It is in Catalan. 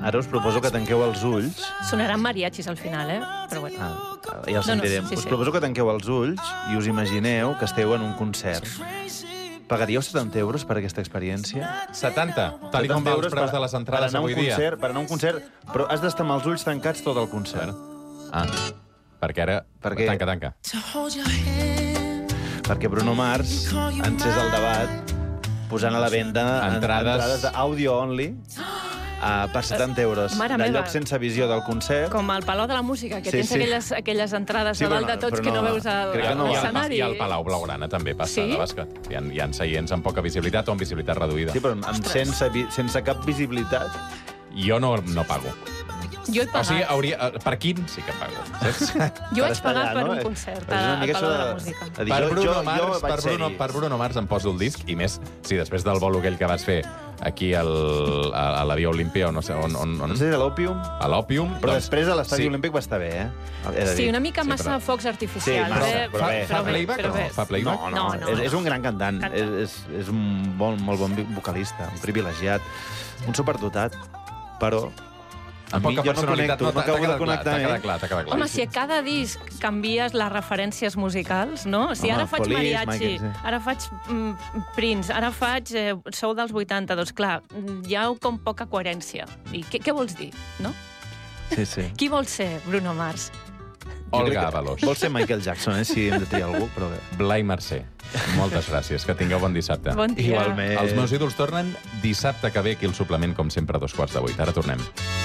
Ara us proposo que tanqueu els ulls. Sonaran mariachis al final, Però bueno. Ja ho sentirem. Us proposo que tanqueu els ulls i us imagineu que esteu en un concert. Pagaríeu 70 euros per aquesta experiència? 70? Tal com van els preus de les entrades avui dia. Per anar a un concert, però has d'estar amb els ulls tancats tot el concert. Perquè ara... Tanca. Perquè Bruno Mars encés el debat posant a la venda entrades d'audio only per 70 euros. De lloc sense visió del concert. Com al Palau de la Música, que tens aquelles entrades a dalt de tots que no veus l'escenari. I al Palau Blaugrana també passa, de bàsquet. Hi ha seients amb poca visibilitat o amb visibilitat reduïda. Sí, però sense cap visibilitat. Jo no pago. Jo he pagat. O sigui, per quin sí que pago. Jo vaig pagar per un concert al Palau de la Música. Per Bruno Mars em poso el disc, i més si després del bolo aquell que vas fer aquí a la Via Olímpia, o no sé on... No sé, a l'Òpium. A l'Òpium. Però després a l'Estadi Olímpic va estar bé, Sí, una mica massa focs artificials. Fa playback o no? Fa playback? No. És un gran cantant. És un molt bon vocalista, un privilegiat, un superdotat, però... Amb poca personalitat, no acabo de connectar. T'ha quedat clar. Home, si a cada disc canvies les referències musicals, no? Si ara faig mariachi, ara faig Prince, ara faig Sou dels 80, doncs clar, hi ha com poca coherència. I què vols dir, no? Sí. Qui vol ser Bruno Mars? Olga Avalos. Vol ser Michael Jackson, si hem de triar algú, però bé. Blai Mercè. Moltes gràcies. Que tingueu bon dissabte. Bon dia. Igualment. Els meus ídols tornen dissabte que ve aquí al suplement, com sempre, a 7:45. Ara tornem.